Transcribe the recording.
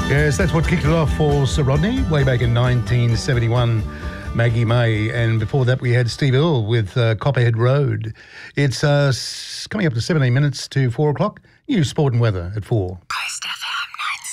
Yes, that's what kicked it off for Sir Rodney way back in 1971, Maggie May. And before that, we had Steve Earle with Copperhead Road. It's coming up to 17 minutes to 4 o'clock. News, sport and weather at 4.